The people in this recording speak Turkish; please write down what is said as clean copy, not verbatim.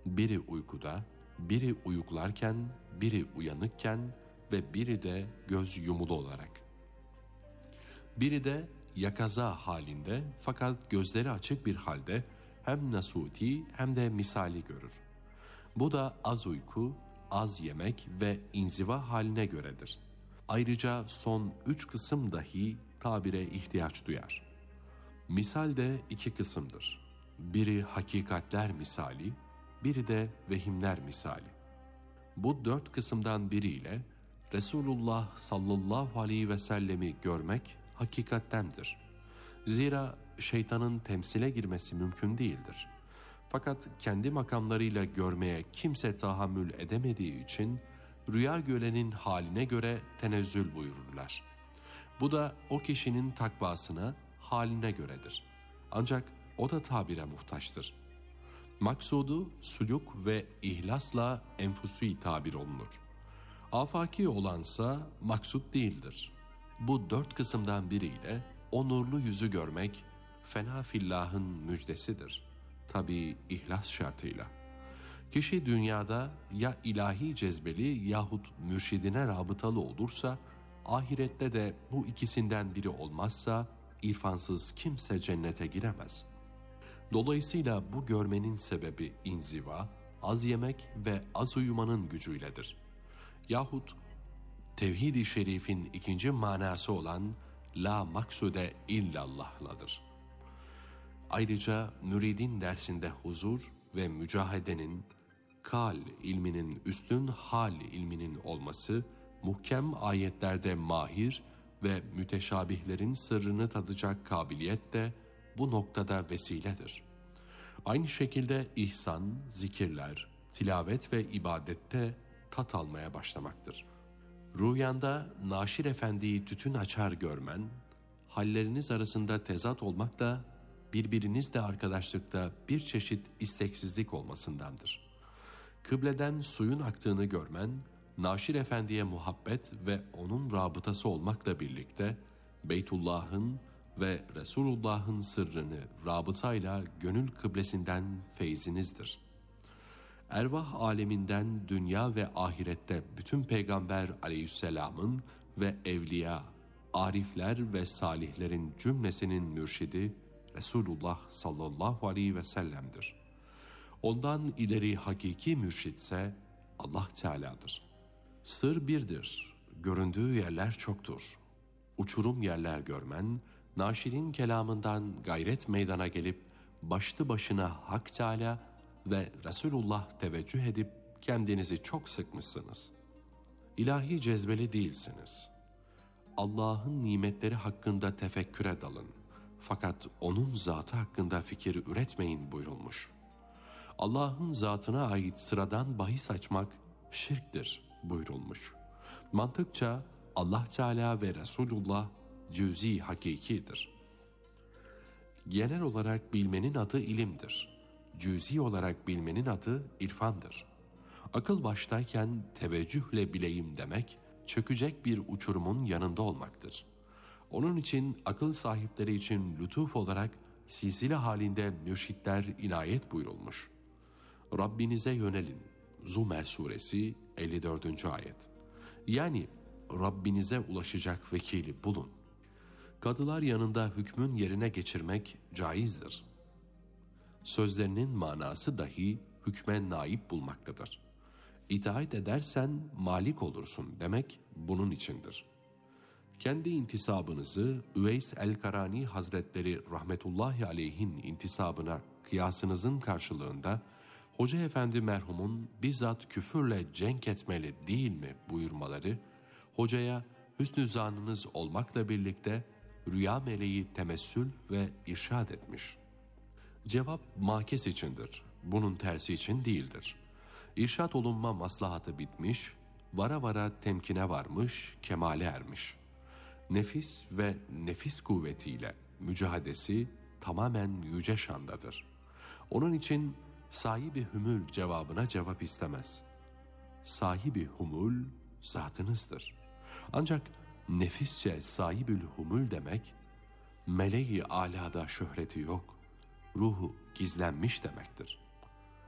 Biri uykuda, biri uyuklarken, biri uyanıkken ve biri de göz yumulu olarak. Biri de yakaza halinde fakat gözleri açık bir halde hem nasuti hem de misali görür. Bu da az uyku, az yemek ve inziva haline göredir. Ayrıca son 3 kısım dahi tabire ihtiyaç duyar. Misal de 2 kısımdır. Biri hakikatler misali, biri de vehimler misali. Bu 4 kısımdan biriyle Resulullah sallallahu aleyhi ve sellemi görmek hakikattendir. Zira şeytanın temsile girmesi mümkün değildir. Fakat kendi makamlarıyla görmeye kimse tahammül edemediği için rüya görenin haline göre tenezzül buyururlar. Bu da o kişinin takvasına, haline göredir. Ancak o da tabire muhtaçtır. Maksudu suluk ve ihlasla enfusi tabir olunur. Afaki olansa maksut değildir. Bu 4 kısımdan biriyle o nurlu yüzü görmek fena fillahın müjdesidir. Tabii ihlas şartıyla. Kişi dünyada ya ilahi cezbeli yahut mürşidine rabıtalı olursa, ahirette de bu ikisinden biri olmazsa irfansız kimse cennete giremez. Dolayısıyla bu görmenin sebebi inziva, az yemek ve az uyumanın gücüyledir. Yahut tevhid-i şerifin ikinci manası olan la maksude illallah'ladır. Ayrıca müridin dersinde huzur ve mücahedenin, kal ilminin üstün hal ilminin olması, muhkem ayetlerde mahir ve müteşabihlerin sırrını tadacak kabiliyet de bu noktada vesiledir. Aynı şekilde ihsan, zikirler, tilavet ve ibadette tat almaya başlamaktır. Rüyanda Naşir Efendi'yi tütün açar görmen, halleriniz arasında tezat olmakla birbirinizle arkadaşlıkta bir çeşit isteksizlik olmasındandır. Kıbleden suyun aktığını görmen, Naşir Efendi'ye muhabbet ve onun rabıtası olmakla birlikte Beytullah'ın ve Resulullah'ın sırrını rabıtayla gönül kıblesinden feyzinizdir. Ervah aleminden dünya ve ahirette bütün peygamber aleyhisselamın ve evliya, arifler ve salihlerin cümlesinin mürşidi Resulullah sallallahu aleyhi ve sellem'dir. Ondan ileri hakiki mürşitse Allah Teala'dır. Sır birdir, göründüğü yerler çoktur. Uçurum yerler görmen, Naşir'in kelamından gayret meydana gelip başlı başına Hak Teala ve Resulullah teveccüh edip kendinizi çok sıkmışsınız. İlahi cezbeli değilsiniz. Allah'ın nimetleri hakkında tefekküre dalın. Fakat onun zatı hakkında fikir üretmeyin buyurulmuş. Allah'ın zatına ait sıradan bahis açmak şirktir buyurulmuş. Mantıkça Allah Teala ve Resulullah cüz'i hakikidir. Genel olarak bilmenin adı ilimdir. Cüz'i olarak bilmenin adı irfandır. Akıl baştayken teveccühle bileyim demek, çökecek bir uçurumun yanında olmaktır. Onun için akıl sahipleri için lütuf olarak silsile halinde mürşitler inayet buyurulmuş. Rabbinize yönelin. Zümer suresi 54. ayet. Yani Rabbinize ulaşacak vekili bulun. Kadılar yanında hükmün yerine geçirmek caizdir. Sözlerinin manası dahi hükme naip bulmaktadır. İtaat edersen malik olursun demek bunun içindir. Kendi intisabınızı Üveys el-Karani Hazretleri rahmetullahi aleyhin intisabına kıyasınızın karşılığında Hoca Efendi merhumun bizzat küfürle cenk etmeli değil mi buyurmaları, hocaya hüsnü zanınız olmakla birlikte rüya meleği temessül ve irşad etmiş. Cevap makes içindir, bunun tersi için değildir. İrşad olunma maslahatı bitmiş, vara vara temkine varmış, kemale ermiş. Nefis ve nefis kuvvetiyle mücahadesi tamamen yüce şandadır. Onun için sahibi hümül cevabına cevap istemez. Sahibi humul zatınızdır. Ancak nefisçe sahibül humul demek, meleği alada şöhreti yok, ruhu gizlenmiş demektir.